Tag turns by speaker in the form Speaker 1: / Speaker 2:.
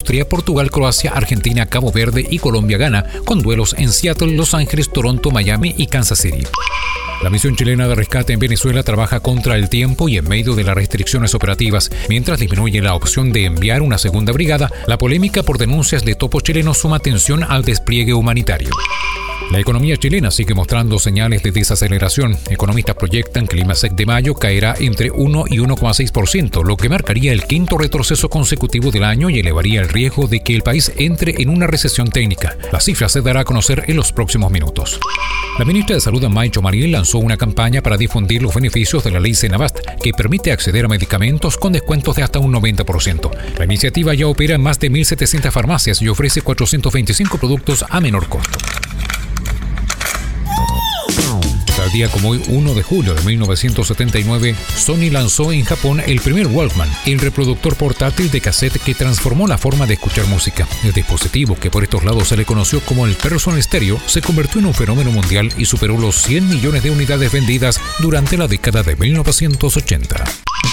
Speaker 1: Austria, Portugal, Croacia, Argentina, Cabo Verde y Colombia-Ghana, con duelos en Seattle, Los Ángeles, Toronto, Miami y Kansas City. La misión chilena de rescate en Venezuela trabaja contra el tiempo y en medio de las restricciones operativas. Mientras disminuye la opción de enviar una segunda brigada, la polémica por denuncias de topos chilenos suma tensión al despliegue humanitario. La economía chilena sigue mostrando señales de desaceleración. Economistas proyectan que el IMASEC de mayo caerá entre 1 y 1,6%, lo que marcaría el quinto retroceso consecutivo del año y elevaría el riesgo de que el país entre en una recesión técnica. La cifra se dará a conocer en los próximos minutos. La ministra de Salud, Maicho Mariel, lanzó una campaña para difundir los beneficios de la ley Senabast, que permite acceder a medicamentos con descuentos de hasta un 90%. La iniciativa ya opera en más de 1.700 farmacias y ofrece 425 productos a menor costo. Tal día como hoy, 1 de julio de 1979, Sony lanzó en Japón el primer Walkman, el reproductor portátil de cassette que transformó la forma de escuchar música. El dispositivo, que por estos lados se le conoció como el Personal Stereo, se convirtió en un fenómeno mundial y superó los 100 millones de unidades vendidas durante la década de 1980.